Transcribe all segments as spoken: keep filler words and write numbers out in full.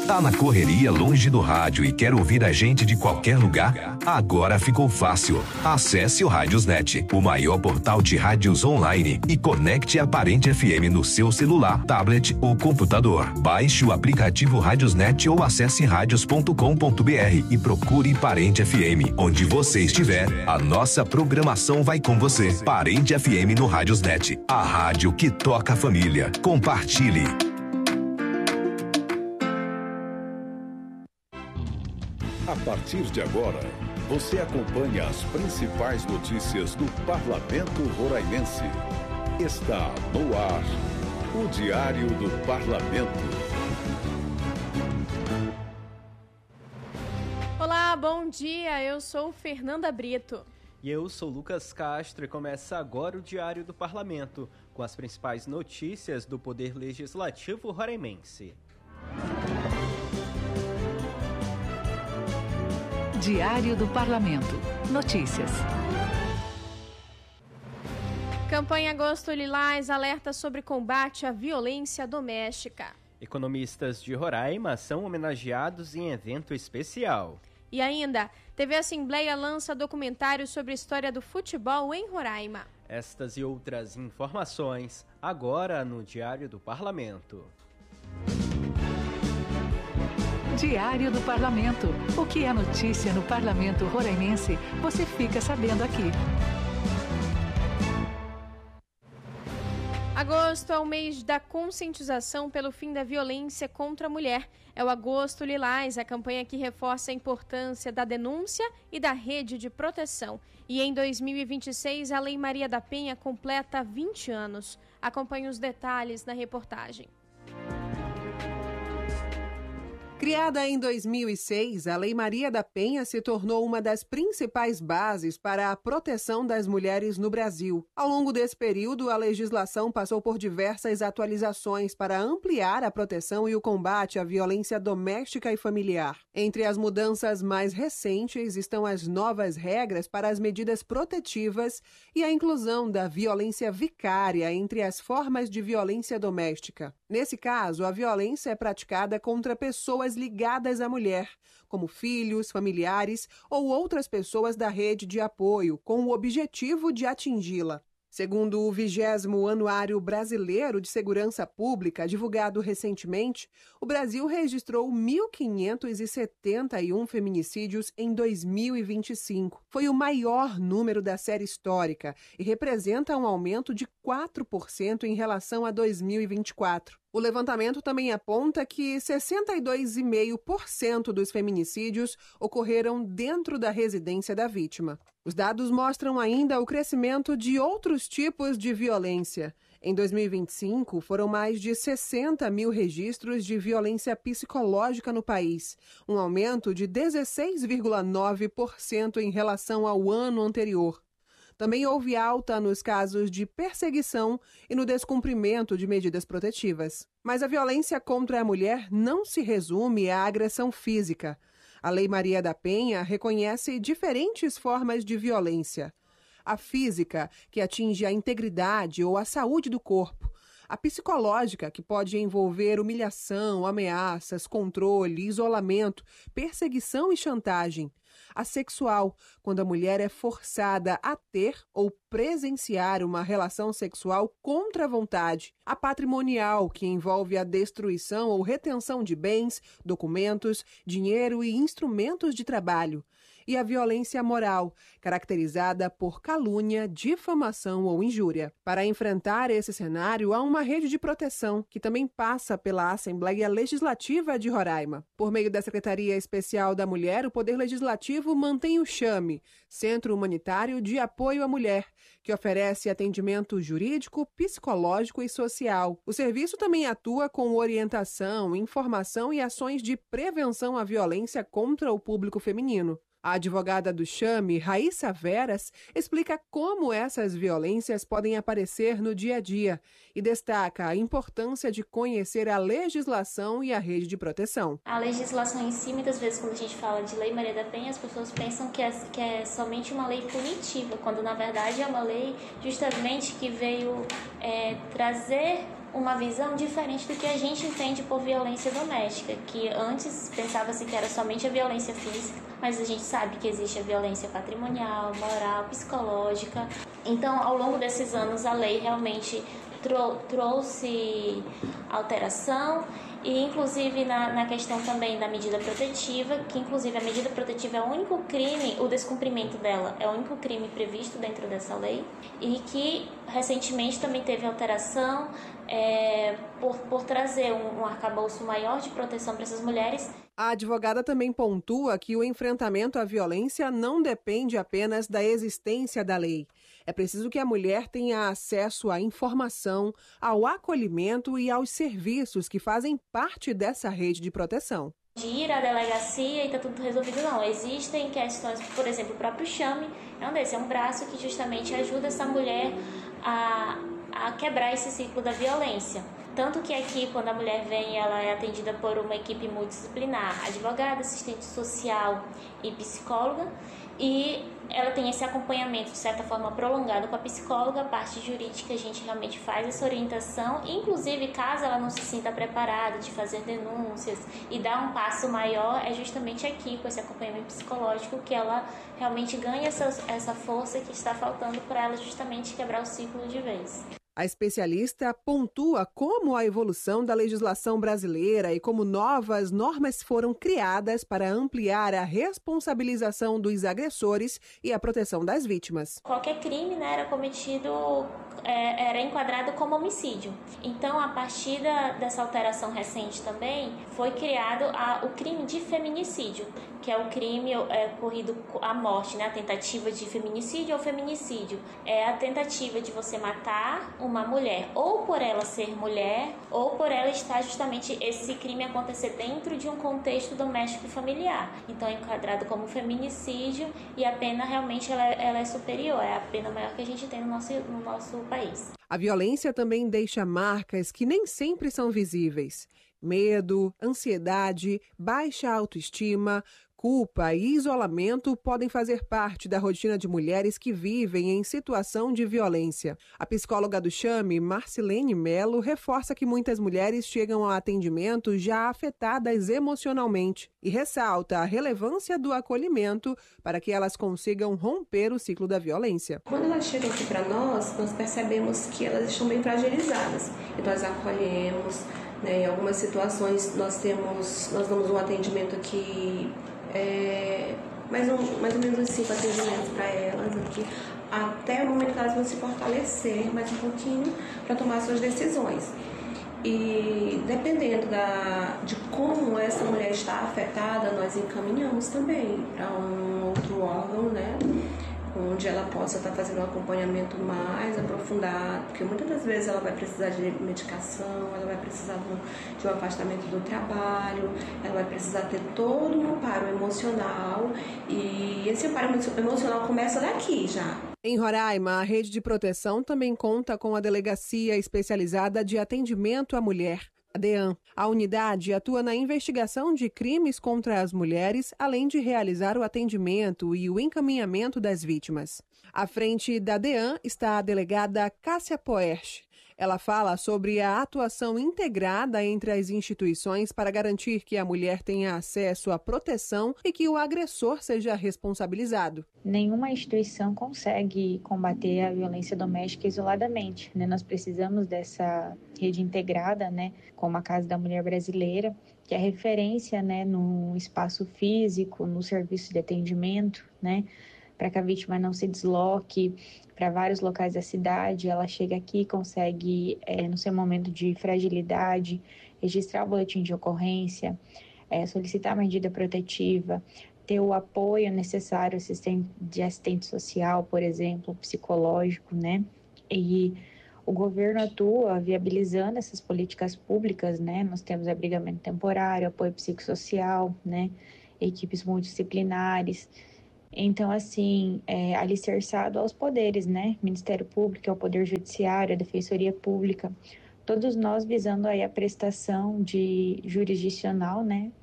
Tá na correria longe do rádio e quer ouvir a gente de qualquer lugar? Agora ficou fácil. Acesse o Rádiosnet, o maior portal de rádios online, e conecte a Parente F M no seu celular, tablet ou computador. Baixe o aplicativo Rádiosnet ou acesse radios ponto com ponto br e procure Parente F M. Onde você estiver, a nossa programação vai com você. Parente F M no Rádiosnet, a rádio que toca a família. Compartilhe. A partir de agora, você acompanha as principais notícias do Parlamento Roraimense. Está no ar, o Diário do Parlamento. Olá, bom dia, eu sou Fernanda Brito. E eu sou Lucas Castro e começa agora o Diário do Parlamento, com as principais notícias do Poder Legislativo roraimense. Diário do Parlamento. Notícias. Campanha Agosto Lilás alerta sobre combate à violência doméstica. Economistas de Roraima são homenageados em evento especial. E ainda, T V Assembleia lança documentário sobre a história do futebol em Roraima. Estas e outras informações agora no Diário do Parlamento. Diário do Parlamento. O que é notícia no Parlamento Roraimense, você fica sabendo aqui. Agosto é o mês da conscientização pelo fim da violência contra a mulher. É o Agosto Lilás, a campanha que reforça a importância da denúncia e da rede de proteção. E em dois mil e vinte e seis, a Lei Maria da Penha completa vinte anos. Acompanhe os detalhes na reportagem. Criada em dois mil e seis, a Lei Maria da Penha se tornou uma das principais bases para a proteção das mulheres no Brasil. Ao longo desse período, a legislação passou por diversas atualizações para ampliar a proteção e o combate à violência doméstica e familiar. Entre as mudanças mais recentes estão as novas regras para as medidas protetivas e a inclusão da violência vicária entre as formas de violência doméstica. Nesse caso, a violência é praticada contra pessoas ligadas à mulher, como filhos, familiares ou outras pessoas da rede de apoio, com o objetivo de atingi-la. Segundo o vigésimo Anuário Brasileiro de Segurança Pública, divulgado recentemente, o Brasil registrou mil quinhentos e setenta e um feminicídios em dois mil e vinte e cinco. Foi o maior número da série histórica e representa um aumento de quatro por cento em relação a dois mil e vinte e quatro. O levantamento também aponta que sessenta e dois vírgula cinco por cento dos feminicídios ocorreram dentro da residência da vítima. Os dados mostram ainda o crescimento de outros tipos de violência. Em dois mil e vinte e cinco, foram mais de sessenta mil registros de violência psicológica no país, um aumento de dezesseis vírgula nove por cento em relação ao ano anterior. Também houve alta nos casos de perseguição e no descumprimento de medidas protetivas. Mas a violência contra a mulher não se resume à agressão física. A Lei Maria da Penha reconhece diferentes formas de violência. A física, que atinge a integridade ou a saúde do corpo. A psicológica, que pode envolver humilhação, ameaças, controle, isolamento, perseguição e chantagem. A sexual, quando a mulher é forçada a ter ou presenciar uma relação sexual contra a vontade. A patrimonial, que envolve a destruição ou retenção de bens, documentos, dinheiro e instrumentos de trabalho. E a violência moral, caracterizada por calúnia, difamação ou injúria. Para enfrentar esse cenário, há uma rede de proteção, que também passa pela Assembleia Legislativa de Roraima. Por meio da Secretaria Especial da Mulher, o Poder Legislativo mantém o CHAME, Centro Humanitário de Apoio à Mulher, que oferece atendimento jurídico, psicológico e social. O serviço também atua com orientação, informação e ações de prevenção à violência contra o público feminino. A advogada do CHAME, Raíssa Veras, explica como essas violências podem aparecer no dia a dia e destaca a importância de conhecer a legislação e a rede de proteção. A legislação em si, muitas vezes, quando a gente fala de Lei Maria da Penha, as pessoas pensam que é, que é somente uma lei punitiva, quando, na verdade, é uma lei justamente que veio é, trazer uma visão diferente do que a gente entende por violência doméstica, que antes pensava-se que era somente a violência física, mas a gente sabe que existe a violência patrimonial, moral, psicológica. Então, ao longo desses anos, a lei realmente trou- trouxe alteração, e inclusive na, na questão também da medida protetiva, que inclusive a medida protetiva é o único crime, o descumprimento dela é o único crime previsto dentro dessa lei, e que recentemente também teve alteração é, por, por trazer um, um arcabouço maior de proteção para essas mulheres. A advogada também pontua que o enfrentamento à violência não depende apenas da existência da lei. É preciso que a mulher tenha acesso à informação, ao acolhimento e aos serviços que fazem parte dessa rede de proteção. De ir à delegacia e está tudo resolvido, não. Existem questões, por exemplo, o próprio Chame é um desses, é um braço que justamente ajuda essa mulher a, a quebrar esse ciclo da violência. Tanto que aqui, quando a mulher vem, ela é atendida por uma equipe multidisciplinar, advogada, assistente social e psicóloga, e ela tem esse acompanhamento, de certa forma, prolongado com a psicóloga. A parte jurídica, a gente realmente faz essa orientação, inclusive, caso ela não se sinta preparada de fazer denúncias e dar um passo maior, é justamente aqui, com esse acompanhamento psicológico, que ela realmente ganha essa, essa força que está faltando para ela justamente quebrar o ciclo de vez. A especialista pontua como a evolução da legislação brasileira e como novas normas foram criadas para ampliar a responsabilização dos agressores e a proteção das vítimas. Qualquer crime, né, era cometido, é, era enquadrado como homicídio. Então, a partir da, dessa alteração recente também, foi criado a, o crime de feminicídio, que é o crime é, ocorrido à morte, né, a tentativa de feminicídio ou feminicídio. É a tentativa de você matar uma mulher, ou por ela ser mulher, ou por ela estar justamente esse crime acontecer dentro de um contexto doméstico e familiar. Então é enquadrado como feminicídio e a pena realmente ela, ela é superior, é a pena maior que a gente tem no nosso, no nosso país. A violência também deixa marcas que nem sempre são visíveis. Medo, ansiedade, baixa autoestima, culpa e isolamento podem fazer parte da rotina de mulheres que vivem em situação de violência. A psicóloga do Chame, Marcilene Melo, reforça que muitas mulheres chegam ao atendimento já afetadas emocionalmente e ressalta a relevância do acolhimento para que elas consigam romper o ciclo da violência. Quando elas chegam aqui para nós, nós percebemos que elas estão bem fragilizadas e nós acolhemos, né? Em algumas situações nós temos, nós damos um atendimento que É, mais, um, mais ou menos uns cinco atendimentos para elas aqui, até o momento que elas vão se fortalecer mais um pouquinho para tomar suas decisões. E dependendo da, de como essa mulher está afetada, nós encaminhamos também para um outro órgão, né? Onde ela possa estar fazendo um acompanhamento mais aprofundado, porque muitas das vezes ela vai precisar de medicação, ela vai precisar de um afastamento do trabalho, ela vai precisar ter todo um amparo emocional, e esse amparo emocional começa daqui já. Em Roraima, a rede de proteção também conta com a Delegacia Especializada de Atendimento à Mulher, a DEAN. A unidade atua na investigação de crimes contra as mulheres, além de realizar o atendimento e o encaminhamento das vítimas. À frente da DEAN está a delegada Cássia Poerch. Ela fala sobre a atuação integrada entre as instituições para garantir que a mulher tenha acesso à proteção e que o agressor seja responsabilizado. Nenhuma instituição consegue combater a violência doméstica isoladamente, né? Nós precisamos dessa rede integrada, né, como a Casa da Mulher Brasileira, que é referência, né, no espaço físico, no serviço de atendimento, né, para que a vítima não se desloque para vários locais da cidade. Ela chega aqui e consegue, é, no seu momento de fragilidade, registrar o boletim de ocorrência, é, solicitar a medida protetiva, ter o apoio necessário de assistente social, por exemplo, psicológico, né? E o governo atua viabilizando essas políticas públicas, né? Nós temos abrigamento temporário, apoio psicossocial, né? Equipes multidisciplinares. Então, assim, é alicerçado aos poderes, né? Ministério Público, ao Poder Judiciário, a Defensoria Pública, todos nós visando aí a prestação de jurisdicional, né?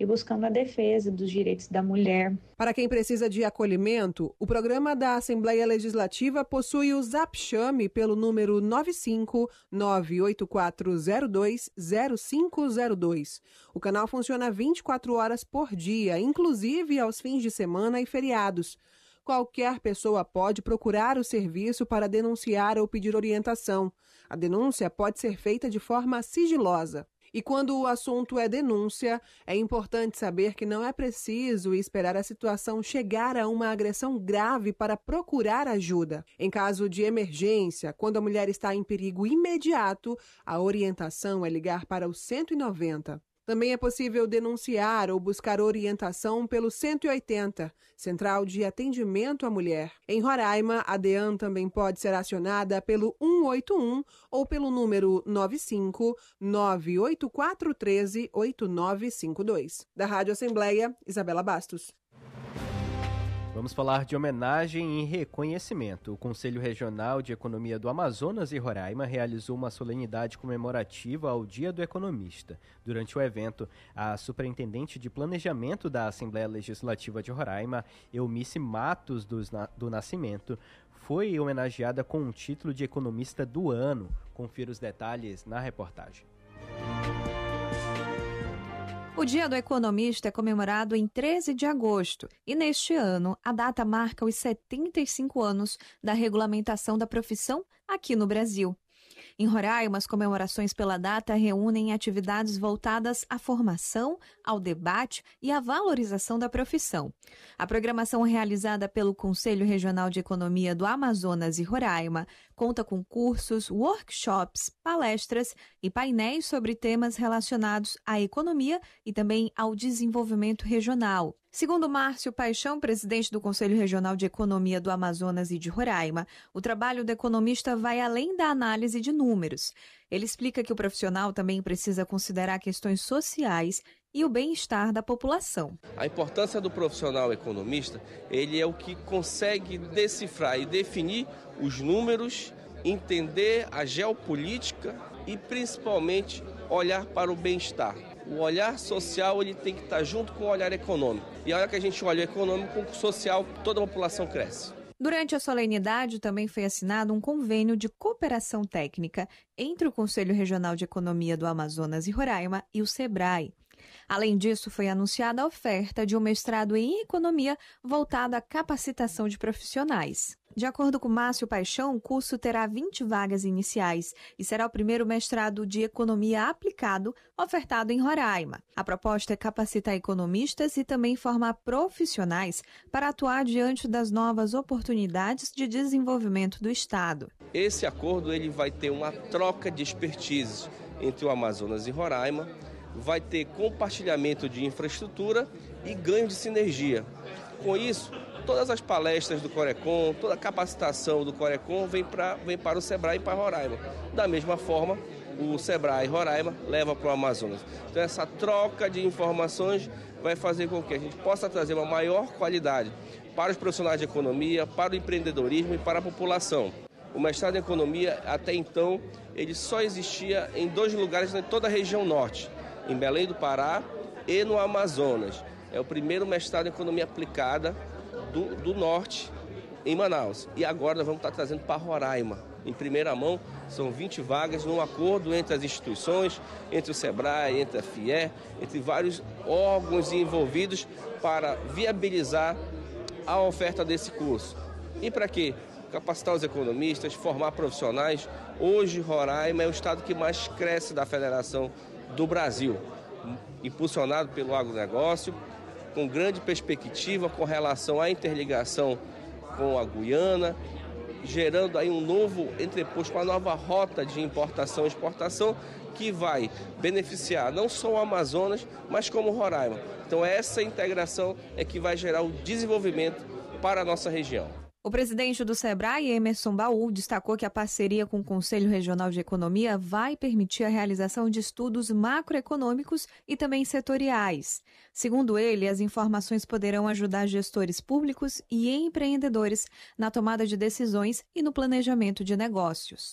e buscando a defesa dos direitos da mulher. Para quem precisa de acolhimento, o programa da Assembleia Legislativa possui o Zap Chame pelo número nove cinco nove oito quatro zero dois zero cinco zero dois. O canal funciona vinte e quatro horas por dia, inclusive aos fins de semana e feriados. Qualquer pessoa pode procurar o serviço para denunciar ou pedir orientação. A denúncia pode ser feita de forma sigilosa. E quando o assunto é denúncia, é importante saber que não é preciso esperar a situação chegar a uma agressão grave para procurar ajuda. Em caso de emergência, quando a mulher está em perigo imediato, a orientação é ligar para o cento e noventa. Também é possível denunciar ou buscar orientação pelo cento e oitenta, Central de Atendimento à Mulher. Em Roraima, a DEAN também pode ser acionada pelo um oito um ou pelo número nove cinco nove oito quatro um três oito nove cinco dois. Da Rádio Assembleia, Isabela Bastos. Vamos falar de homenagem e reconhecimento. O Conselho Regional de Economia do Amazonas e Roraima realizou uma solenidade comemorativa ao Dia do Economista. Durante o evento, a superintendente de planejamento da Assembleia Legislativa de Roraima, Eunice Matos do Nascimento, foi homenageada com o título de Economista do Ano. Confira os detalhes na reportagem. O Dia do Economista é comemorado em treze de agosto e, neste ano, a data marca os setenta e cinco anos da regulamentação da profissão aqui no Brasil. Em Roraima, as comemorações pela data reúnem atividades voltadas à formação, ao debate e à valorização da profissão. A programação realizada pelo Conselho Regional de Economia do Amazonas e Roraima conta com cursos, workshops, palestras e painéis sobre temas relacionados à economia e também ao desenvolvimento regional. Segundo Márcio Paixão, presidente do Conselho Regional de Economia do Amazonas e de Roraima, o trabalho do economista vai além da análise de números. Ele explica que o profissional também precisa considerar questões sociais e o bem-estar da população. A importância do profissional economista, ele é o que consegue decifrar e definir os números, entender a geopolítica e, principalmente, olhar para o bem-estar. O olhar social ele tem que estar junto com o olhar econômico. E a hora que a gente olha o econômico, o social, toda a população cresce. Durante a solenidade, também foi assinado um convênio de cooperação técnica entre o Conselho Regional de Economia do Amazonas e Roraima e o SEBRAE. Além disso, foi anunciada a oferta de um mestrado em economia voltado à capacitação de profissionais. De acordo com Márcio Paixão, o curso terá vinte vagas iniciais e será o primeiro mestrado de economia aplicado ofertado em Roraima. A proposta é capacitar economistas e também formar profissionais para atuar diante das novas oportunidades de desenvolvimento do Estado. Esse acordo ele vai ter uma troca de expertise entre o Amazonas e Roraima, vai ter compartilhamento de infraestrutura e ganho de sinergia. Com isso, todas as palestras do Corecon, toda a capacitação do Corecon vem, pra, vem para o SEBRAE e para Roraima. Da mesma forma, o SEBRAE e Roraima leva para o Amazonas. Então essa troca de informações vai fazer com que a gente possa trazer uma maior qualidade para os profissionais de economia, para o empreendedorismo e para a população. O mestrado em economia, até então, ele só existia em dois lugares em toda a região norte, em Belém do Pará e no Amazonas. É o primeiro mestrado em economia aplicada do, do norte em Manaus. E agora nós vamos estar trazendo para Roraima. Em primeira mão, são vinte vagas num acordo entre as instituições, entre o SEBRAE, entre a F I E, entre vários órgãos envolvidos para viabilizar a oferta desse curso. E para quê? Capacitar os economistas, formar profissionais. Hoje, Roraima é o estado que mais cresce da Federação do Brasil, impulsionado pelo agronegócio, com grande perspectiva com relação à interligação com a Guiana, gerando aí um novo entreposto, uma nova rota de importação e exportação que vai beneficiar não só o Amazonas, mas como o Roraima. Então essa integração é que vai gerar o desenvolvimento para a nossa região. O presidente do SEBRAE, Emerson Baú, destacou que a parceria com o Conselho Regional de Economia vai permitir a realização de estudos macroeconômicos e também setoriais. Segundo ele, as informações poderão ajudar gestores públicos e empreendedores na tomada de decisões e no planejamento de negócios.